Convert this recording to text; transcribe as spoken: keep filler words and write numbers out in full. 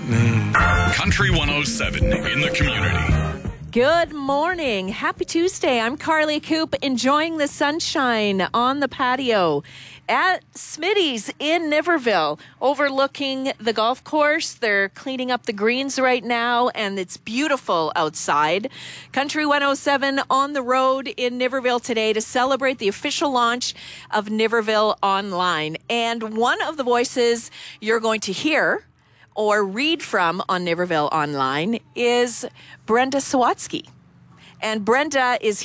Country one oh seven in the community. Good morning. Happy Tuesday. I'm Carly Coop, enjoying the sunshine on the patio at Smitty's in Niverville, overlooking the golf course. They're cleaning up the greens right now, and it's beautiful outside. Country one oh seven on the road in Niverville today to celebrate the official launch of Niverville Online. And one of the voices you're going to hear or read from on Niverville Online is Brenda Sawatsky. And Brenda is